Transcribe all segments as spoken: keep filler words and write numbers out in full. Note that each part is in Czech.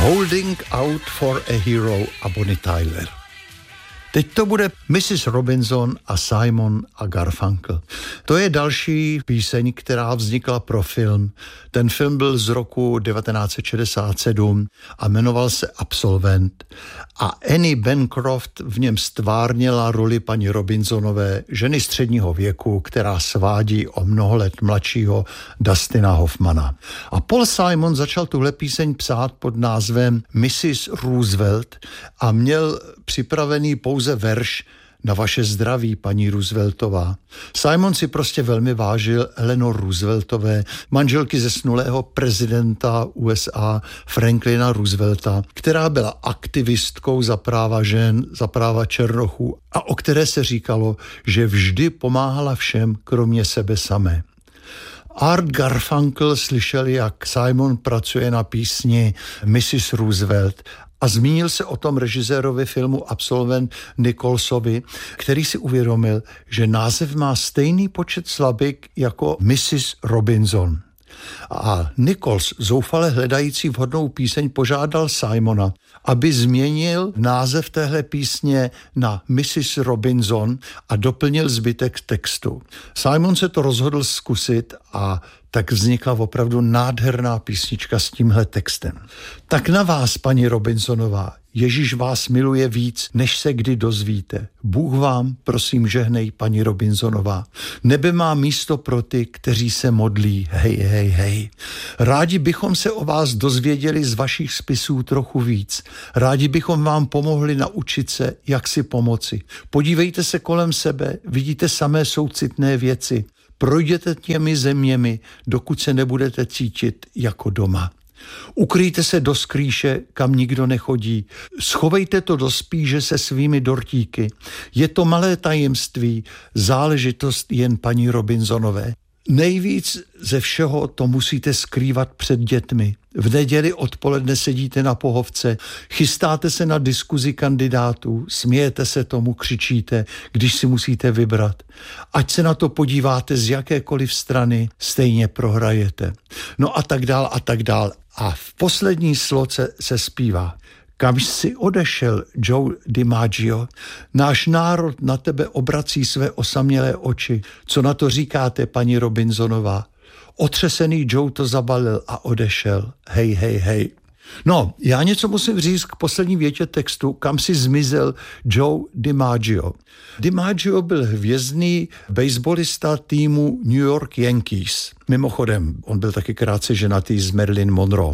Holding Out for a Hero a Bonnie Tyler. Teď to bude missus Robinson a Simon a Garfunkel. To je další píseň, která vznikla pro film. Ten film byl z roku devatenáct set šedesát sedm a jmenoval se Absolvent. A Annie Bancroft v něm stvárnila roli paní Robinsonové, ženy středního věku, která svádí o mnoho let mladšího Dustina Hoffmana. A Paul Simon začal tuhle píseň psát pod názvem missus Roosevelt a měl připravený pouze verš Na vaše zdraví, paní Rooseveltová. Simon si prostě velmi vážil Eleanor Rooseveltové, manželky zesnulého prezidenta U S A Franklina Roosevelta, která byla aktivistkou za práva žen, za práva černochů a o které se říkalo, že vždy pomáhala všem, kromě sebe samé. Art Garfunkel slyšel, jak Simon pracuje na písni missus Roosevelt a zmínil se o tom režisérovi filmu Absolvent Nicholsovi, který si uvědomil, že název má stejný počet slabik jako missus Robinson. A Nichols, zoufale hledající vhodnou píseň, požádal Simona, aby změnil název téhle písně na missus Robinson a doplnil zbytek textu. Simon se to rozhodl zkusit a tak vznikla opravdu nádherná písnička s tímhle textem. Tak na vás, paní Robinsonová, Ježíš vás miluje víc, než se kdy dozvíte. Bůh vám, prosím, žehnej, paní Robinsonová. Nebe má místo pro ty, kteří se modlí. Hej, hej, hej. Rádi bychom se o vás dozvěděli z vašich spisů trochu víc. Rádi bychom vám pomohli naučit se, jak si pomoci. Podívejte se kolem sebe, vidíte samé soucitné věci. Projděte těmi zeměmi, dokud se nebudete cítit jako doma. Ukryjte se do skrýše, kam nikdo nechodí. Schovejte to do spíže se svými dortíky. Je to malé tajemství, záležitost jen paní Robinsonové. Nejvíc ze všeho to musíte skrývat před dětmi. V neděli odpoledne sedíte na pohovce, chystáte se na diskuzi kandidátů, smějete se tomu, křičíte, když si musíte vybrat. Ať se na to podíváte z jakékoliv strany, stejně prohrajete. No a tak dál a tak dál. A v poslední sloce se zpívá: Kam jsi odešel, Joe DiMaggio? Náš národ na tebe obrací své osamělé oči. Co na to říkáte, paní Robinsonová? Otřesený Joe to zabalil a odešel. Hej, hej, hej. No, já něco musím říct k poslední větě textu, kam si zmizel Joe DiMaggio. DiMaggio byl hvězdný baseballista týmu New York Yankees. Mimochodem, on byl taky krátce ženatý s Marilyn Monroe.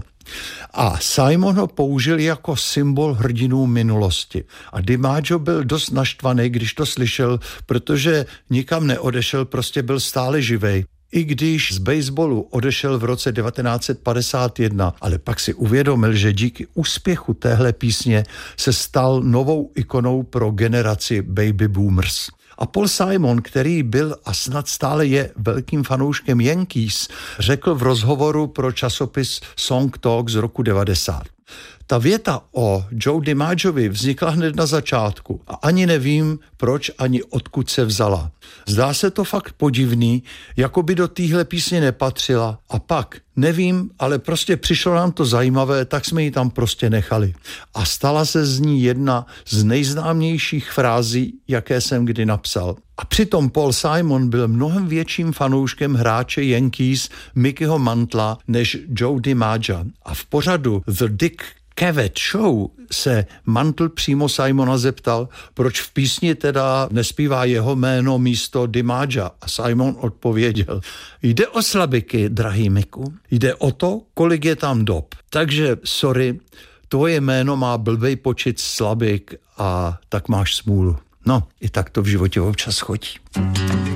A Simon ho použil jako symbol hrdinů minulosti. A DiMaggio byl dost naštvaný, když to slyšel, protože nikam neodešel, prostě byl stále živej. I když z baseballu odešel v roce devatenáct set padesát jedna, ale pak si uvědomil, že díky úspěchu téhle písně se stal novou ikonou pro generaci baby boomers. A Paul Simon, který byl a snad stále je velkým fanouškem Yankees, řekl v rozhovoru pro časopis Song Talk z roku devadesát. Ta věta o Joe DiMaggiovi vznikla hned na začátku a ani nevím, proč ani odkud se vzala. Zdá se to fakt podivný, jako by do téhle písně nepatřila. A pak, nevím, ale prostě přišlo nám to zajímavé, tak jsme ji tam prostě nechali. A stala se z ní jedna z nejznámějších frází, jaké jsem kdy napsal. A přitom Paul Simon byl mnohem větším fanouškem hráče Yankees Mickeyho Mantla než Joe DiMaggio. A v pořadu The Dick Cavett Show se Mantle přímo Simona zeptal, proč v písni teda nespívá jeho jméno místo DiMaggio. A Simon odpověděl: jde o slabiky, drahý Miku. Jde o to, kolik je tam dob. Takže sorry, tvoje jméno má blbej počet slabik a tak máš smůlu. No, i tak to v životě občas chodí.